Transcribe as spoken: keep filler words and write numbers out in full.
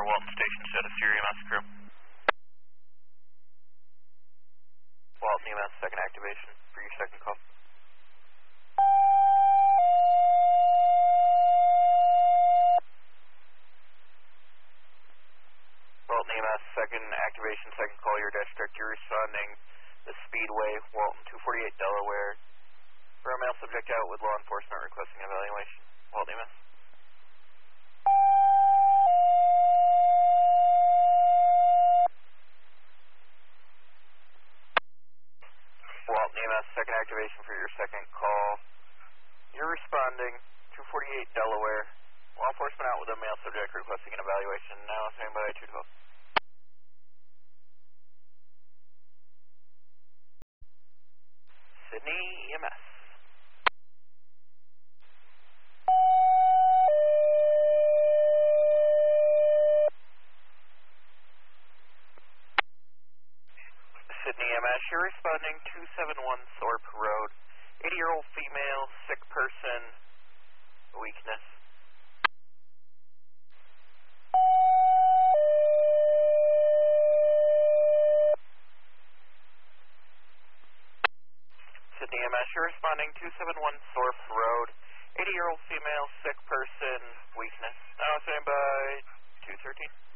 Walton Station, set a Sierra E M S crew. Walton E M S, second activation for your second call. Walton E M S, second activation, second call, your dash director, you're responding the Speedway, Walton two forty-eight, Delaware. For a male subject out with law enforcement requesting evaluation. Walton E M S. Walton E M S, second activation for your second call. You're responding two forty-eight, Delaware. Law enforcement out with a male subject requesting an evaluation. Now standing by two twelve. Sydney E M S. Sydney E M S, you're responding two seventy-one Thorpe Road. eighty-year-old female, sick person, weakness. Sydney E M S, you're responding two seventy-one Thorpe Road. eighty-year-old female, sick person, weakness. Now standing by two thirteen.